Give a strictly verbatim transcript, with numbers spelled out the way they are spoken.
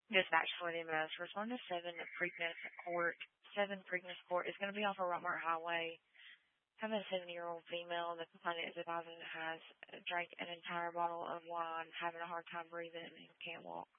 Dispatch for the M S. Respond to seven Preakness Court. seven Preakness Court is going to be off of Rockmart Highway. Have a seventy-year-old female. The complainant is advising has drank an entire bottle of wine, having a hard time breathing, and can't walk.